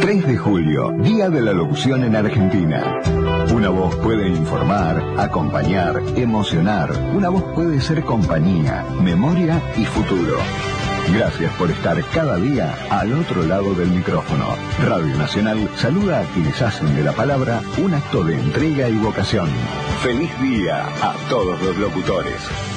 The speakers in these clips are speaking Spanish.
3 de julio, Día de la Locución en Argentina. Una voz puede informar, acompañar, emocionar. Una voz puede ser compañía, memoria y futuro. Gracias por estar cada día al otro lado del micrófono. Radio Nacional saluda a quienes hacen de la palabra un acto de entrega y vocación. ¡Feliz día a todos los locutores!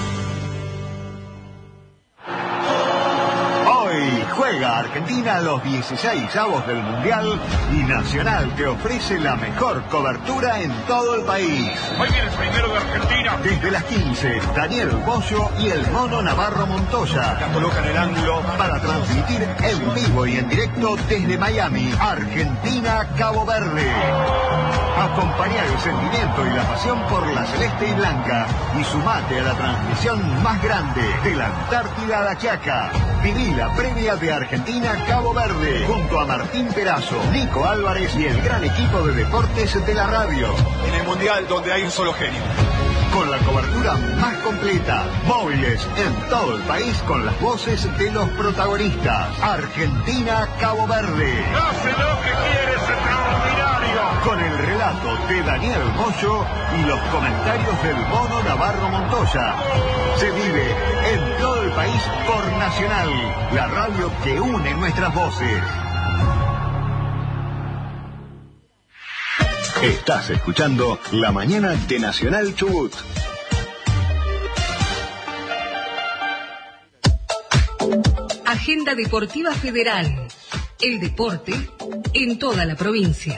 Juega Argentina los 16avos del Mundial y Nacional te ofrece la mejor cobertura en todo el país. Hoy viene el primero de Argentina. Desde las 15, Daniel Bollo y el Mono Navarro Montoya la colocan en el ángulo para transmitir en vivo y en directo desde Miami, Argentina, Cabo Verde. Acompañá el sentimiento y la pasión por la celeste y blanca y sumate a la transmisión más grande de la Antártida a la Quiaca. Viví la previa de Argentina Cabo Verde junto a Martín Perazo, Nico Álvarez y el gran equipo de deportes de la radio. En el Mundial donde hay un solo genio. Con la cobertura más completa, móviles en todo el país con las voces de los protagonistas. Argentina Cabo Verde. Hace lo que quiere ese extraordinario. Con el relato de Daniel Bollo y los comentarios del Mono Navarro Montoya. Se vive en todo el país por Nacional, la radio que une nuestras voces. Estás escuchando La Mañana de Nacional Chubut. Agenda Deportiva Federal. El deporte en toda la provincia.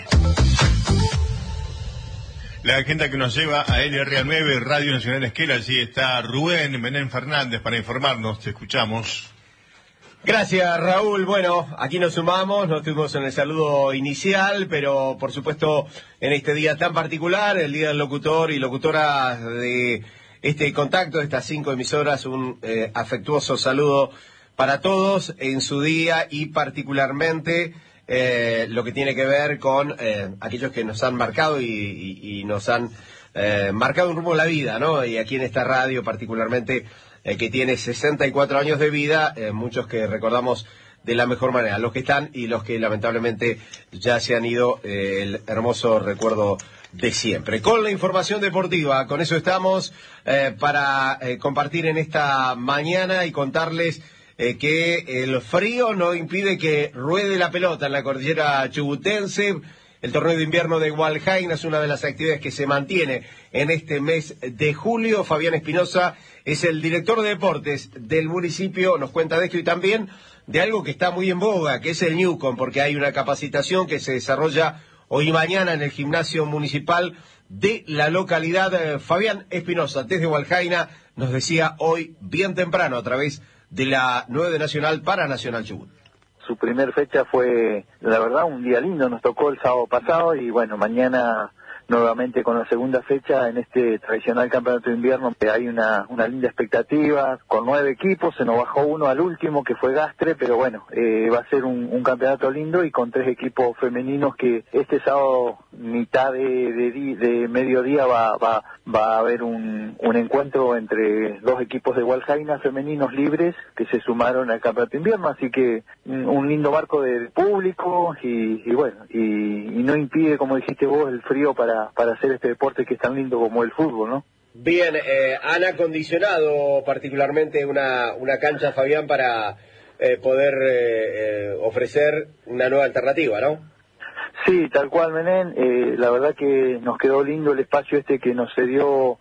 La agenda que nos lleva a LRA9, Radio Nacional Esquela. Allí está Rubén Menem Fernández para informarnos. Te escuchamos. Gracias, Raúl. Bueno, aquí nos sumamos, no estuvimos en el saludo inicial, pero por supuesto en este día tan particular, el Día del Locutor y Locutora de este contacto, de estas 5 emisoras, un afectuoso saludo para todos en su día y particularmente lo que tiene que ver con aquellos que nos han marcado y nos han marcado un rumbo en la vida, ¿no? Y aquí en esta radio particularmente que tiene 64 años de vida, muchos que recordamos de la mejor manera, los que están y los que lamentablemente ya se han ido, el hermoso recuerdo de siempre. Con la información deportiva, con eso estamos para compartir en esta mañana y contarles que el frío no impide que ruede la pelota en la cordillera chubutense. El torneo de invierno de Hualjaina es una de las actividades que se mantiene en este mes de julio. Fabián Espinosa es el director de deportes del municipio, nos cuenta de esto y también de algo que está muy en boga, que es el Newcom, porque hay una capacitación que se desarrolla hoy y mañana en el gimnasio municipal de la localidad. Fabián Espinosa, desde Hualjaina, nos decía hoy bien temprano a través de la 9 de Nacional para Nacional Chubut. Su primer fecha fue, la verdad, un día lindo, nos tocó el sábado pasado y bueno, mañana nuevamente con la segunda fecha en este tradicional campeonato de invierno. Hay una linda expectativa, con 9 equipos, se nos bajó uno al último que fue Gastre, pero bueno, va a ser un campeonato lindo y con 3 equipos femeninos que este sábado, mitad de mediodía, va a haber un encuentro entre 2 equipos de Hualjaina femeninos libres que se sumaron al campeonato de invierno, así que un lindo marco de público y bueno, y no impide, como dijiste vos, el frío para hacer este deporte que es tan lindo como el fútbol, ¿no? Bien, han acondicionado particularmente una cancha, Fabián, para poder ofrecer una nueva alternativa, ¿no? Sí, tal cual, Menem. La verdad que nos quedó lindo el espacio este que nos cedió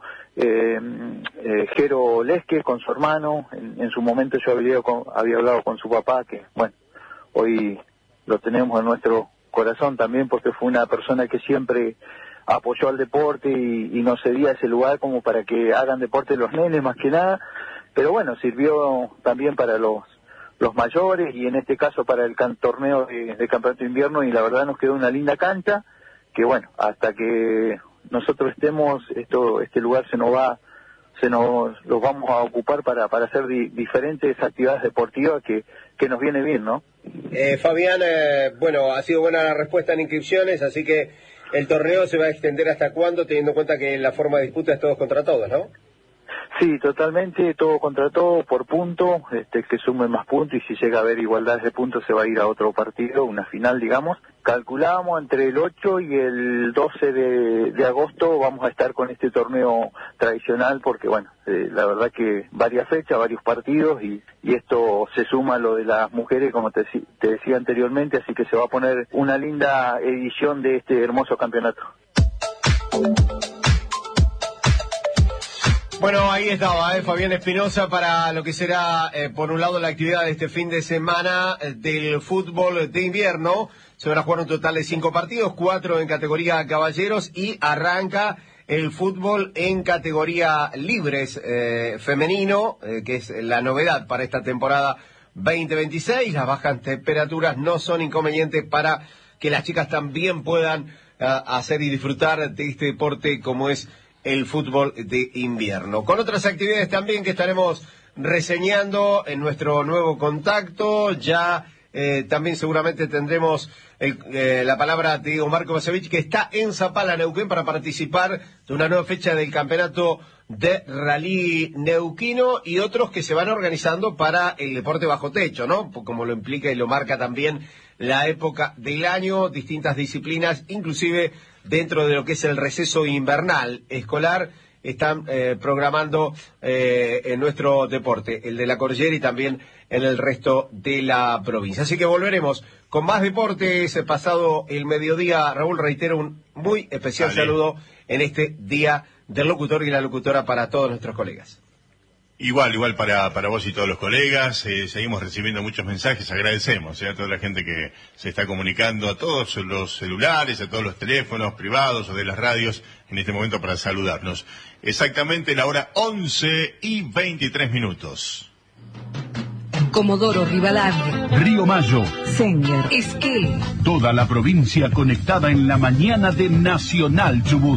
Jero Lesque con su hermano. En su momento yo había hablado con su papá, que bueno, hoy lo tenemos en nuestro corazón también porque fue una persona que siempre apoyó al deporte y nos cedía ese lugar como para que hagan deporte los nenes más que nada, pero bueno, sirvió también para los mayores y en este caso para el torneo de campeonato de invierno y la verdad nos quedó una linda cancha que bueno, hasta que nosotros estemos, este lugar lo vamos a ocupar para hacer diferentes actividades deportivas que nos viene bien, ¿no? Fabián, bueno, ha sido buena la respuesta en inscripciones, así que el torneo se va a extender hasta cuándo, teniendo en cuenta que la forma de disputa es todos contra todos, ¿no? Sí, totalmente, todo contra todo, por punto, que sume más puntos y si llega a haber igualdad de puntos se va a ir a otro partido, una final, digamos. calculábamos entre el 8 y el 12 de agosto vamos a estar con este torneo tradicional porque, bueno, la verdad que varias fechas, varios partidos y esto se suma a lo de las mujeres, como te decía anteriormente, así que se va a poner una linda edición de este hermoso campeonato. Bueno, ahí estaba Fabián Espinosa para lo que será, por un lado, la actividad de este fin de semana del fútbol de invierno. Se van a jugar un total de 5 partidos, 4 en categoría caballeros y arranca el fútbol en categoría libres femenino, que es la novedad para esta temporada 2026. Las bajas temperaturas no son inconvenientes para que las chicas también puedan hacer y disfrutar de este deporte como es el fútbol de invierno. Con otras actividades también que estaremos reseñando en nuestro nuevo contacto. Ya también seguramente tendremos la palabra de Diego Marco Basevich, que está en Zapala, Neuquén, para participar de una nueva fecha del campeonato de rally neuquino y otros que se van organizando para el deporte bajo techo, ¿no? Como lo implica y lo marca también la época del año, distintas disciplinas, inclusive dentro de lo que es el receso invernal escolar, están programando en nuestro deporte, el de la cordillera y también en el resto de la provincia. Así que volveremos con más deportes pasado el mediodía. Raúl, reitero un muy especial saludo en este Día del Locutor y la Locutora para todos nuestros colegas. Igual para vos y todos los colegas. Seguimos recibiendo muchos mensajes, agradecemos a toda la gente que se está comunicando, a todos los celulares, a todos los teléfonos privados o de las radios en este momento para saludarnos. Exactamente la hora 11:23. Comodoro Rivadavia, Río Mayo, Senguer, Esquel. Toda la provincia conectada en la mañana de Nacional Chubut.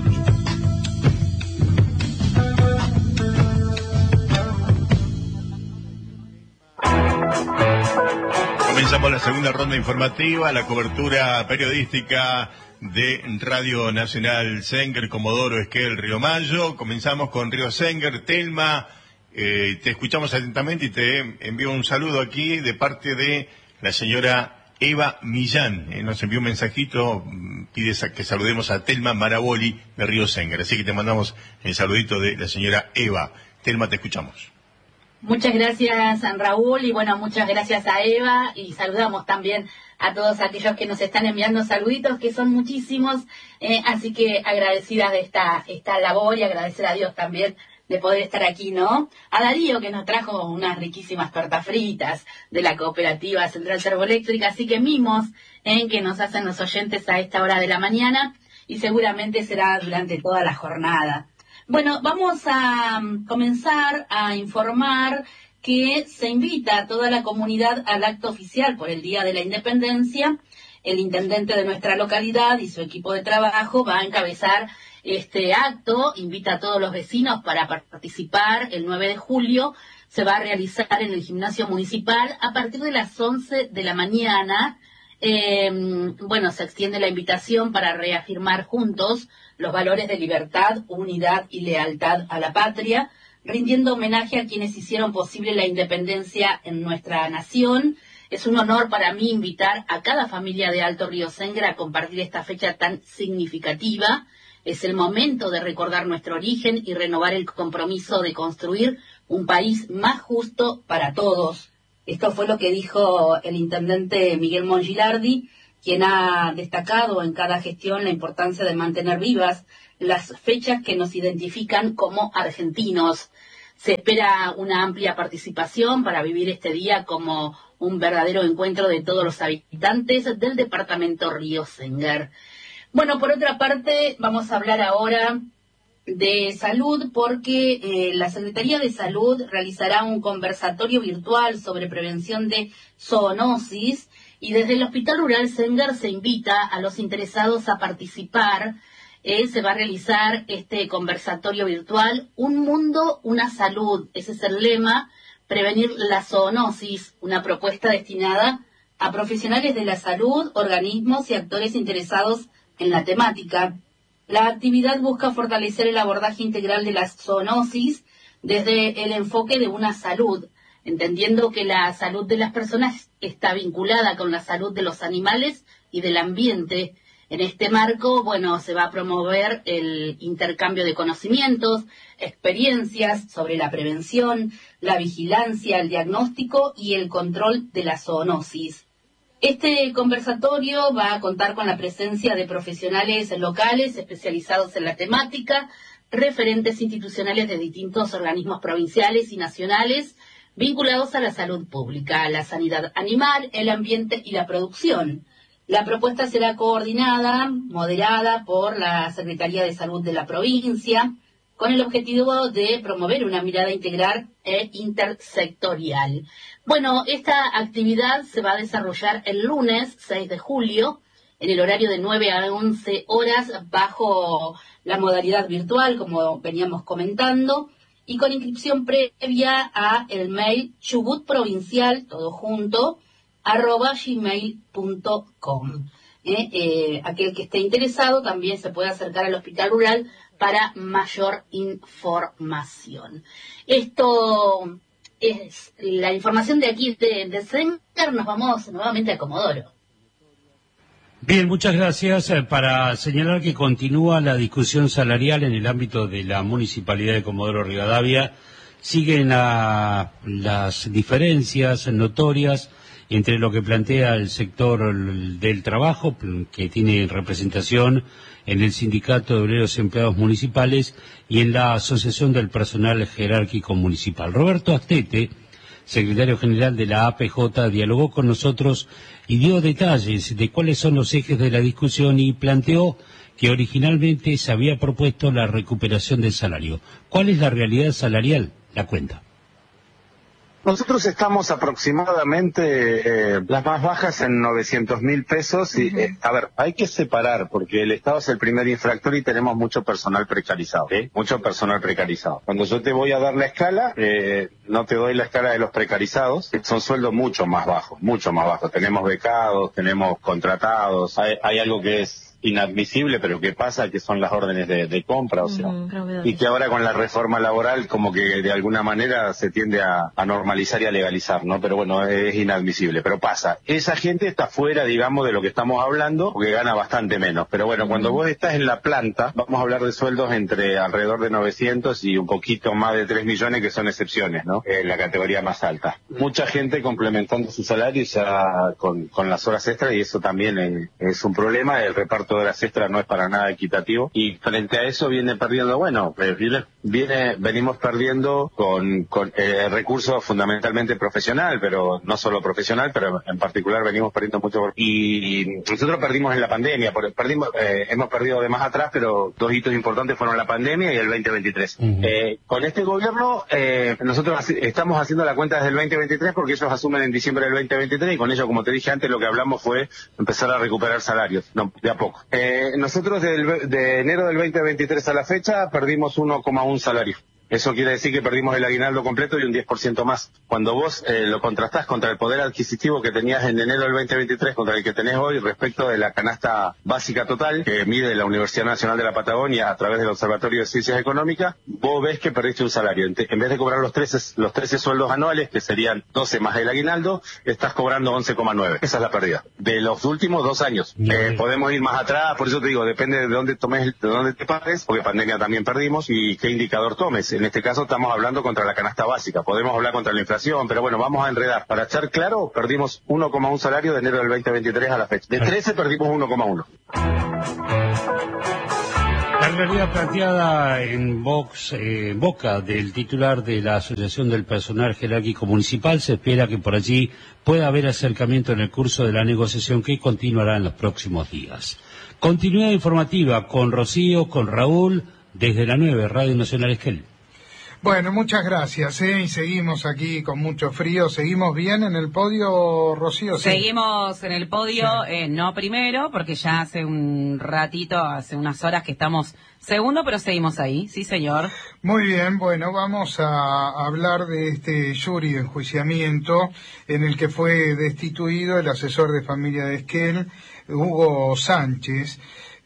Comenzamos la segunda ronda informativa, la cobertura periodística de Radio Nacional Senguer, Comodoro, Esquel, Río Mayo. Comenzamos con Río Senguer. Telma, te escuchamos atentamente y te envío un saludo aquí de parte de la señora Eva Millán. Nos envió un mensajito, pide que saludemos a Telma Maraboli de Río Senguer. Así que te mandamos el saludito de la señora Eva. Telma, te escuchamos. Muchas gracias, Raúl, y bueno, muchas gracias a Eva, y saludamos también a todos aquellos que nos están enviando saluditos, que son muchísimos, así que agradecidas de esta labor y agradecer a Dios también de poder estar aquí, ¿no? A Darío, que nos trajo unas riquísimas tortas fritas de la cooperativa Central Termoeléctrica, así que mimos que nos hacen los oyentes a esta hora de la mañana, y seguramente será durante toda la jornada. Bueno, vamos a comenzar a informar que se invita a toda la comunidad al acto oficial por el Día de la Independencia. El intendente de nuestra localidad y su equipo de trabajo va a encabezar este acto, invita a todos los vecinos para participar. El 9 de julio se va a realizar en el gimnasio municipal a partir de las 11 de la mañana. Bueno, se extiende la invitación para reafirmar juntos los valores de libertad, unidad y lealtad a la patria, rindiendo homenaje a quienes hicieron posible la independencia en nuestra nación. Es un honor para mí invitar a cada familia de Alto Río Senguer a compartir esta fecha tan significativa. Es el momento de recordar nuestro origen y renovar el compromiso de construir un país más justo para todos. Esto fue lo que dijo el intendente Miguel Mongilardi, quien ha destacado en cada gestión la importancia de mantener vivas las fechas que nos identifican como argentinos. Se espera una amplia participación para vivir este día como un verdadero encuentro de todos los habitantes del departamento Río Senguer. Bueno, por otra parte, vamos a hablar ahora de salud, porque la Secretaría de Salud realizará un conversatorio virtual sobre prevención de zoonosis, y desde el Hospital Rural Senguer se invita a los interesados a participar. Se va a realizar este conversatorio virtual, Un Mundo, una Salud. Ese es el lema, prevenir la zoonosis, una propuesta destinada a profesionales de la salud, organismos y actores interesados en la temática. La actividad busca fortalecer el abordaje integral de la zoonosis desde el enfoque de una salud. entendiendo que la salud de las personas está vinculada con la salud de los animales y del ambiente. En este marco, bueno, se va a promover el intercambio de conocimientos, experiencias sobre la prevención, la vigilancia, el diagnóstico y el control de la zoonosis. Este conversatorio va a contar con la presencia de profesionales locales especializados en la temática, referentes institucionales de distintos organismos provinciales y nacionales vinculados a la salud pública, la sanidad animal, el ambiente y la producción. La propuesta será coordinada, moderada por la Secretaría de Salud de la provincia, con el objetivo de promover una mirada integral e intersectorial. Bueno, esta actividad se va a desarrollar el lunes 6 de julio, en el horario de 9 a 11 horas, bajo la modalidad virtual, como veníamos comentando, y con inscripción previa a el mail chubutprovincial, todo junto, @gmail.com. Aquel que esté interesado también se puede acercar al Hospital Rural para mayor información. Esto es la información de aquí de Senker. Nos vamos nuevamente a Comodoro. Bien, muchas gracias. Para señalar que continúa la discusión salarial en el ámbito de la Municipalidad de Comodoro Rivadavia. Siguen las diferencias notorias entre lo que plantea el sector del trabajo, que tiene representación en el Sindicato de Obreros y Empleados Municipales, y en la Asociación del Personal Jerárquico Municipal. Roberto Astete, secretario general de la APJ, dialogó con nosotros y dio detalles de cuáles son los ejes de la discusión y planteó que originalmente se había propuesto la recuperación del salario. ¿Cuál es la realidad salarial? La cuenta. Nosotros estamos aproximadamente las más bajas en 900.000 pesos y, a ver, hay que separar porque el Estado es el primer infractor y tenemos mucho personal precarizado, mucho personal precarizado. Cuando yo te voy a dar la escala, no te doy la escala de los precarizados, son sueldos mucho más bajos, mucho más bajos. Tenemos becados, tenemos contratados, hay algo que es inadmisible, pero que pasa que son las órdenes de compra, o sea, y que ahora con la reforma laboral como que de alguna manera se tiende a normalizar y a legalizar, ¿no? Pero bueno, es inadmisible, pero pasa. Esa gente está fuera, digamos, de lo que estamos hablando, porque gana bastante menos. Pero bueno, cuando vos estás en la planta, vamos a hablar de sueldos entre alrededor de 900 y un poquito más de 3 millones, que son excepciones, ¿no? En la categoría más alta. Mucha gente complementando su salario ya con las horas extras, y eso también es un problema. El reparto de horas extras no es para nada equitativo, y frente a eso viene perdiendo, venimos perdiendo con recursos fundamentalmente profesional, pero no solo profesional, pero en particular venimos perdiendo mucho, y nosotros perdimos en la pandemia, hemos perdido de más atrás, pero dos hitos importantes fueron la pandemia y el 2023. Con este gobierno, nosotros estamos haciendo la cuenta desde el 2023 porque ellos asumen en diciembre del 2023, y con ello, como te dije antes, lo que hablamos fue empezar a recuperar salarios, de a poco. Nosotros de enero del 2023 a la fecha perdimos 1,1 salario. Eso quiere decir que perdimos el aguinaldo completo y un 10% más. Cuando vos lo contrastás contra el poder adquisitivo que tenías en enero del 2023 contra el que tenés hoy respecto de la canasta básica total que mide la Universidad Nacional de la Patagonia a través del Observatorio de Ciencias Económicas, vos ves que perdiste un salario. En vez de cobrar los 13 sueldos anuales, que serían 12 más el aguinaldo, estás cobrando 11,9. Esa es la pérdida de los últimos 2 años. Podemos ir más atrás, por eso te digo, depende de dónde te pares, porque pandemia también perdimos, y qué indicador tomes. En este caso estamos hablando contra la canasta básica, podemos hablar contra la inflación, pero bueno, vamos a enredar. Para echar claro, perdimos 1,1 salario de enero del 2023 a la fecha. De 13 perdimos 1,1. La realidad planteada en boca del titular de la Asociación del Personal Jerárquico Municipal, se espera que por allí pueda haber acercamiento en el curso de la negociación que continuará en los próximos días. Continuidad informativa con Rocío, con Raúl, desde la 9, Radio Nacional Esquel. Bueno, muchas gracias, y seguimos aquí con mucho frío. ¿Seguimos bien en el podio, Rocío? ¿Sí? Seguimos en el podio, sí. No primero, porque ya hace un ratito, hace unas horas que estamos segundo, pero seguimos ahí, sí señor. Muy bien, bueno, vamos a hablar de este jury de enjuiciamiento en el que fue destituido el asesor de familia de Esquel, Hugo Sánchez.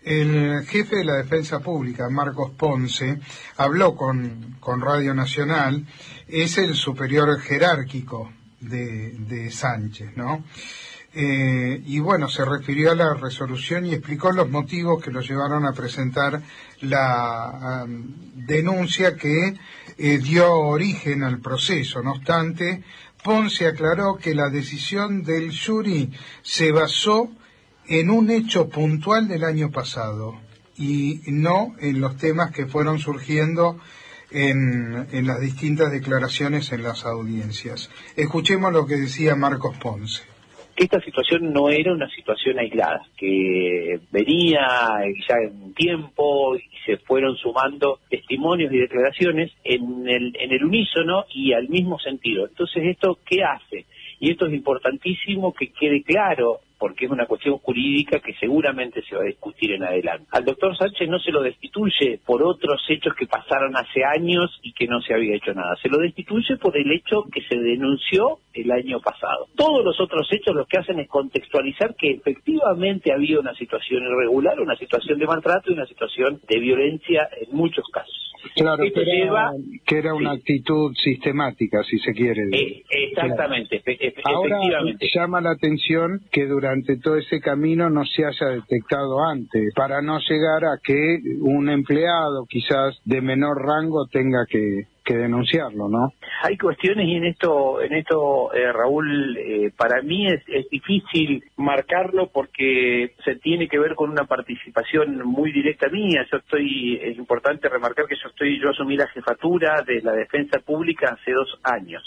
El jefe de la Defensa Pública, Marcos Ponce, habló con Radio Nacional, es el superior jerárquico de Sánchez, ¿no? Y bueno, se refirió a la resolución y explicó los motivos que lo llevaron a presentar la denuncia que dio origen al proceso. No obstante, Ponce aclaró que la decisión del jury se basó en un hecho puntual del año pasado y no en los temas que fueron surgiendo en las distintas declaraciones en las audiencias. Escuchemos lo que decía Marcos Ponce. Esta situación no era una situación aislada, que venía ya en tiempo y se fueron sumando testimonios y declaraciones en el unísono y al mismo sentido. Entonces, ¿esto qué hace? Y esto es importantísimo que quede claro, porque es una cuestión jurídica que seguramente se va a discutir en adelante. Al doctor Sánchez no se lo destituye por otros hechos que pasaron hace años y que no se había hecho nada. Se lo destituye por el hecho que se denunció el año pasado. Todos los otros hechos lo que hacen es contextualizar que efectivamente había una situación irregular, una situación de maltrato y una situación de violencia en muchos casos. Claro, que era una actitud sistemática, si se quiere. Exactamente, claro. Ahora efectivamente. Llama la atención que durante todo ese camino no se haya detectado antes, para no llegar a que un empleado quizás de menor rango tenga que denunciarlo, ¿no? Hay cuestiones y en esto Raúl, para mí es difícil marcarlo porque se tiene que ver con una participación muy directa mía. Es importante remarcar que yo asumí la jefatura de la Defensa Pública hace 2 años.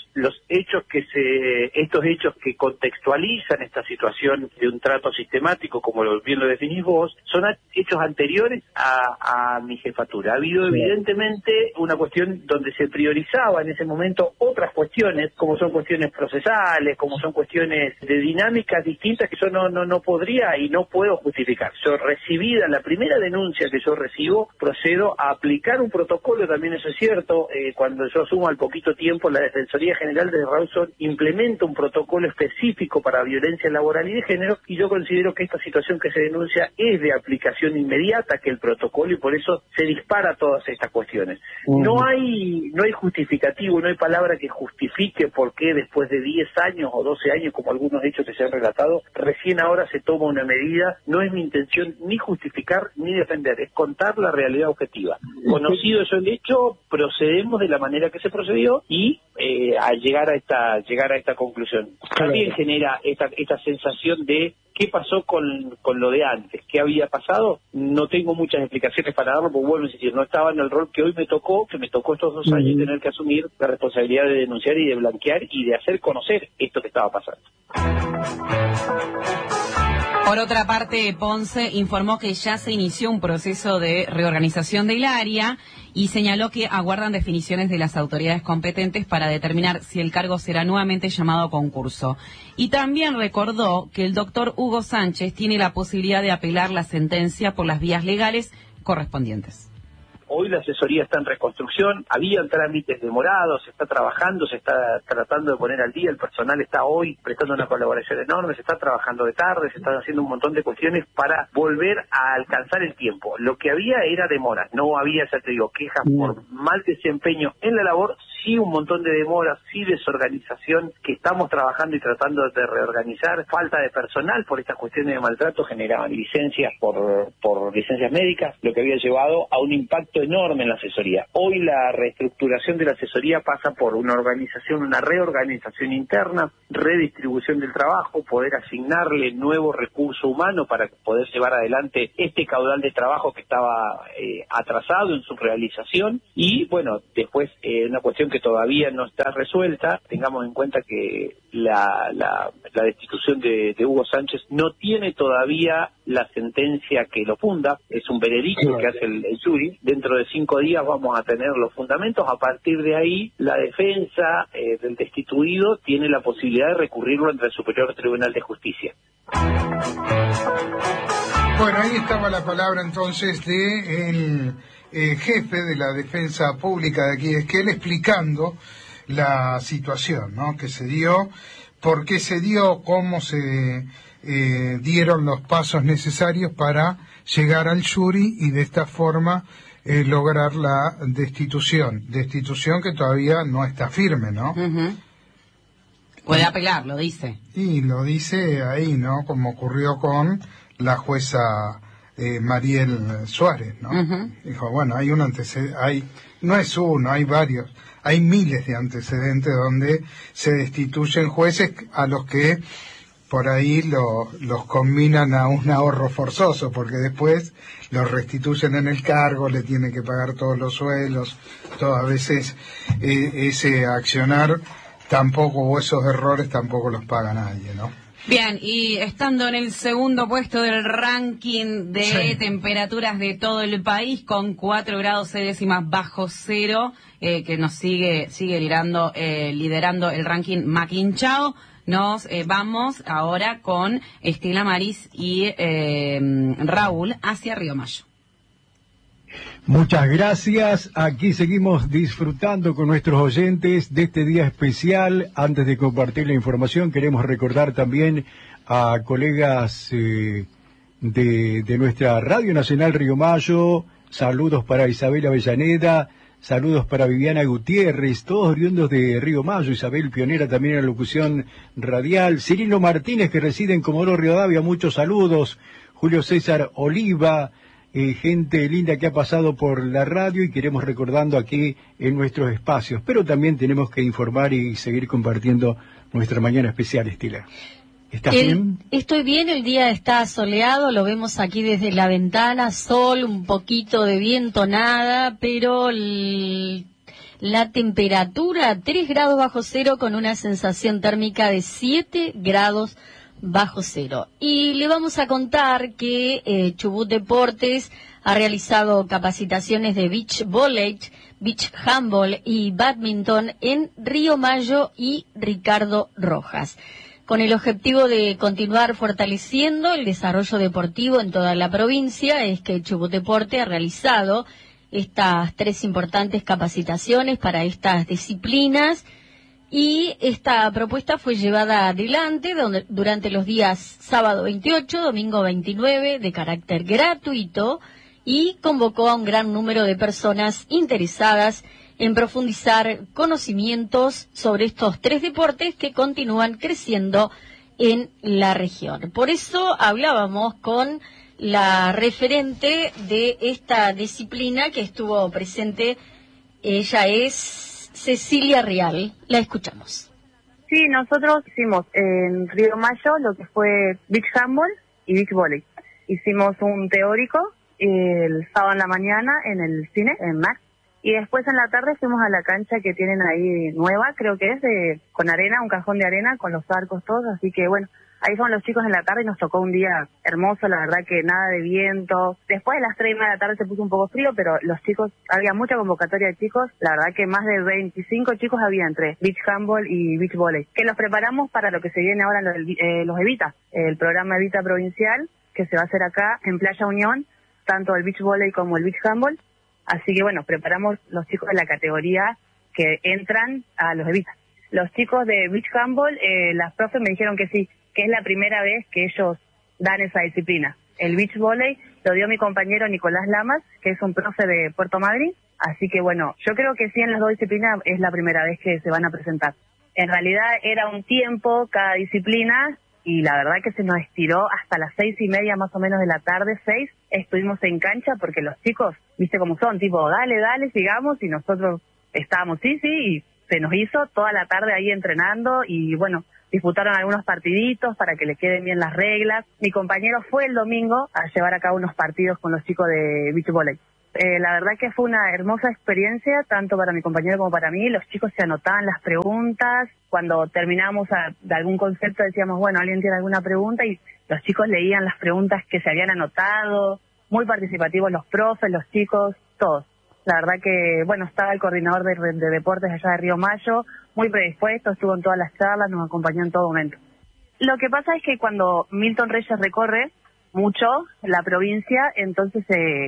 Estos hechos que contextualizan esta situación de un trato sistemático, como bien lo definís vos, son hechos anteriores a mi jefatura. Ha habido evidentemente una cuestión donde se priorizaba en ese momento otras cuestiones, como son cuestiones procesales, como son cuestiones de dinámicas distintas que yo no podría y no puedo justificar. Yo recibida la primera denuncia que yo recibo, procedo a aplicar un protocolo, también eso es cierto, cuando yo asumo al poquito tiempo la Defensoría General de Rawson implementa un protocolo específico para violencia laboral y de género, y yo considero que esta situación que se denuncia es de aplicación inmediata que el protocolo, y por eso se dispara todas estas cuestiones. No hay justificativo, no hay palabra que justifique por qué después de 10 años o 12 años, como algunos hechos que se han relatado, recién ahora se toma una medida. No es mi intención ni justificar ni defender, es contar la realidad objetiva. Conocido eso el hecho, procedemos de la manera que se procedió y al llegar a esta conclusión. También genera esta sensación de ¿qué pasó con lo de antes? ¿Qué había pasado? No tengo muchas explicaciones para darlo, porque vuelvo a insistir, no estaba en el rol que hoy me tocó estos 2 años tener que asumir la responsabilidad de denunciar y de blanquear y de hacer conocer esto que estaba pasando. Por otra parte, Ponce informó que ya se inició un proceso de reorganización del área y señaló que aguardan definiciones de las autoridades competentes para determinar si el cargo será nuevamente llamado a concurso. Y también recordó que el doctor Hugo Sánchez tiene la posibilidad de apelar la sentencia por las vías legales correspondientes. Hoy la asesoría está en reconstrucción, habían trámites demorados, se está trabajando, se está tratando de poner al día, el personal está hoy prestando una colaboración enorme, se está trabajando de tarde, se están haciendo un montón de cuestiones para volver a alcanzar el tiempo. Lo que había era demoras, no había, ya te digo, quejas por mal desempeño en la labor, sí un montón de demoras, sí desorganización que estamos trabajando y tratando de reorganizar, falta de personal por estas cuestiones de maltrato generaban licencias por licencias médicas, lo que había llevado a un impacto enorme en la asesoría. Hoy la reestructuración de la asesoría pasa por una reorganización interna, redistribución del trabajo, poder asignarle nuevo recurso humano para poder llevar adelante este caudal de trabajo que estaba atrasado en su realización y, bueno, después una cuestión que todavía no está resuelta, tengamos en cuenta que la destitución de Hugo Sánchez no tiene todavía la sentencia que lo funda, es un veredicto que hace el jury. Dentro de 5 días vamos a tener los fundamentos. A partir de ahí, la defensa del destituido tiene la posibilidad de recurrirlo ante el Superior Tribunal de Justicia. Bueno, ahí estaba la palabra entonces de el jefe de la Defensa Pública de aquí de Esquel explicando la situación, ¿no?, que se dio, por qué se dio, cómo se dieron los pasos necesarios para llegar al jury y de esta forma lograr la destitución que todavía no está firme, ¿no? Puede apelar, lo dice. Y lo dice ahí, ¿no? Como ocurrió con la jueza Mariel Suárez, ¿no? Dijo, bueno, hay un antecedente, no es uno, hay varios, hay miles de antecedentes donde se destituyen jueces a los que por ahí los combinan a un ahorro forzoso, porque después los restituyen en el cargo, le tienen que pagar todos los sueldos, todo. A veces ese accionar tampoco, o esos errores tampoco los paga nadie, ¿no? Bien, y estando en el segundo puesto del ranking de temperaturas de todo el país, con 4 grados 6 décimas bajo cero, que nos sigue liderando el ranking Maquinchao, nos vamos ahora con Estela Maris y Raúl hacia Río Mayo. Muchas gracias. Aquí seguimos disfrutando con nuestros oyentes de este día especial. Antes de compartir la información, queremos recordar también a colegas de nuestra Radio Nacional Río Mayo. Saludos para Isabel Avellaneda, saludos para Viviana Gutiérrez, todos oriundos de Río Mayo. Isabel, pionera también en la locución radial. Cirilo Martínez, que reside en Comodoro Rivadavia, muchos saludos. Julio César Oliva, gente linda que ha pasado por la radio y queremos recordando aquí en nuestros espacios. Pero también tenemos que informar y seguir compartiendo nuestra mañana especial, Estela. ¿Estás bien? Estoy bien, el día está soleado, lo vemos aquí desde la ventana, sol, un poquito de viento, nada, pero la temperatura 3 grados bajo cero con una sensación térmica de 7 grados bajo cero. Y le vamos a contar que Chubut Deportes ha realizado capacitaciones de beach volley, beach handball y badminton en Río Mayo y Ricardo Rojas, con el objetivo de continuar fortaleciendo el desarrollo deportivo en toda la provincia. Es que Chubut Deporte ha realizado estas 3 importantes capacitaciones para estas disciplinas. Y esta propuesta fue llevada adelante durante los días sábado 28, domingo 29, de carácter gratuito, y convocó a un gran número de personas interesadas en profundizar conocimientos sobre estos 3 deportes que continúan creciendo en la región. Por eso hablábamos con la referente de esta disciplina que estuvo presente. Ella es Cecilia Real, la escuchamos. Sí, nosotros hicimos en Río Mayo lo que fue beach handball y beach volley. Hicimos un teórico el sábado en la mañana en el cine, en Max, y después en la tarde fuimos a la cancha que tienen ahí nueva, creo que es, con arena, un cajón de arena, con los arcos todos, así que bueno, ahí fueron los chicos en la tarde y nos tocó un día hermoso, la verdad que nada de viento. Después de las 3:30 de la tarde se puso un poco frío, pero los chicos, había mucha convocatoria de chicos, la verdad que más de 25 chicos había entre beach handball y beach volley, que los preparamos para lo que se viene ahora, los Evita, el programa Evita provincial, que se va a hacer acá en Playa Unión, tanto el beach volley como el beach handball. Así que bueno, preparamos los chicos de la categoría que entran a los Evita. Los chicos de beach handball, las profes me dijeron que sí, que es la primera vez que ellos dan esa disciplina. El beach volley lo dio mi compañero Nicolás Lamas, que es un profe de Puerto Madryn, así que bueno, yo creo que sí, en las 2 disciplinas es la primera vez que se van a presentar. En realidad era un tiempo cada disciplina, y la verdad que se nos estiró hasta las 6:30 más o menos de la tarde, 6, estuvimos en cancha porque los chicos, viste cómo son, tipo, dale, sigamos, y nosotros estábamos, sí, y se nos hizo toda la tarde ahí entrenando, y bueno, disputaron algunos partiditos para que le queden bien las reglas. Mi compañero fue el domingo a llevar a cabo unos partidos con los chicos de beach volley. La verdad que fue una hermosa experiencia, tanto para mi compañero como para mí. Los chicos se anotaban las preguntas. Cuando terminábamos de algún concepto decíamos, bueno, ¿alguien tiene alguna pregunta? Y los chicos leían las preguntas que se habían anotado. Muy participativos los profes, los chicos, todos. La verdad que, bueno, estaba el coordinador de deportes allá de Río Mayo, muy predispuesto, estuvo en todas las charlas, nos acompañó en todo momento. Lo que pasa es que cuando Milton Reyes recorre mucho la provincia, entonces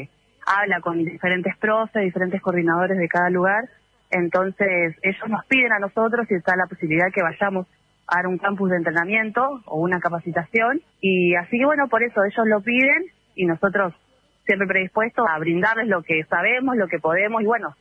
habla con diferentes profes, diferentes coordinadores de cada lugar, entonces ellos nos piden a nosotros si está la posibilidad que vayamos a dar un campus de entrenamiento o una capacitación, y así que bueno, por eso ellos lo piden y nosotros siempre predispuestos a brindarles lo que sabemos, lo que podemos, y bueno,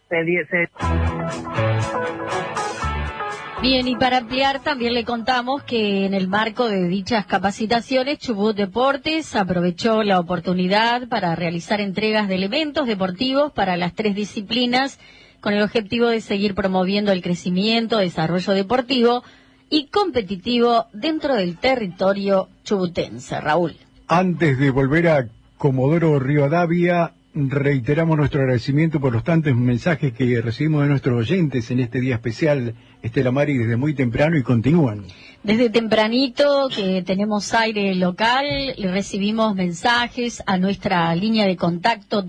Bien, y para ampliar también le contamos que en el marco de dichas capacitaciones, Chubut Deportes aprovechó la oportunidad para realizar entregas de elementos deportivos para las 3 disciplinas con el objetivo de seguir promoviendo el crecimiento, desarrollo deportivo y competitivo dentro del territorio chubutense. Raúl. Antes de volver a Comodoro Rivadavia, reiteramos nuestro agradecimiento por los tantos mensajes que recibimos de nuestros oyentes en este día especial, Estela Mari, desde muy temprano, y continúan. Desde tempranito que tenemos aire local, y recibimos mensajes a nuestra línea de contacto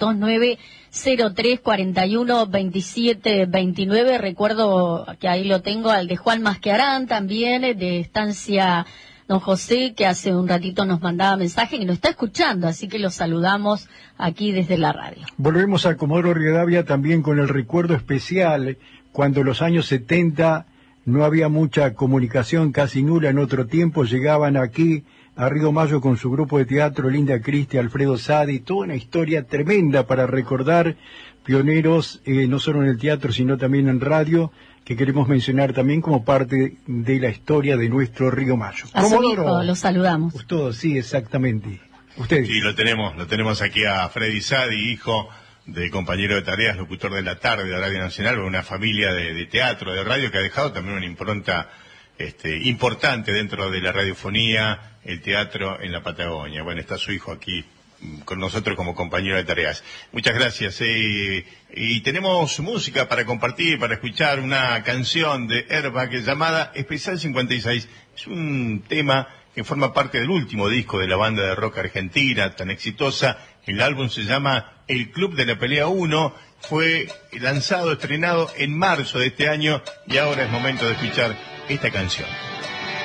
2903-41-2729. Recuerdo que ahí lo tengo, al de Juan Masquearán también, de Estancia Don José, que hace un ratito nos mandaba mensaje y nos está escuchando, así que los saludamos aquí desde la radio. Volvemos a Comodoro Rivadavia también con el recuerdo especial, cuando en los años 70 no había mucha comunicación, casi nula en otro tiempo, llegaban aquí a Río Mayo con su grupo de teatro, Linda Cristi, Alfredo Sadi, toda una historia tremenda para recordar, pioneros no solo en el teatro sino también en radio, que queremos mencionar también como parte de la historia de nuestro Río Mayo. A su hijo, los saludamos. Todos, sí, exactamente. Ustedes. Sí, lo tenemos aquí a Freddy Sadi, hijo de compañero de tareas, locutor de la tarde de Radio Nacional, una familia de teatro, de radio, que ha dejado también una impronta importante dentro de la radiofonía, el teatro en la Patagonia. Bueno, está su hijo aquí con nosotros como compañero de tareas. Muchas gracias. Y tenemos música para compartir, para escuchar una canción de Airbag llamada Especial 56. Es un tema que forma parte del último disco de la banda de rock argentina, tan exitosa. El álbum se llama El Club de la Pelea 1. Fue estrenado en marzo de este año, y ahora es momento de escuchar esta canción.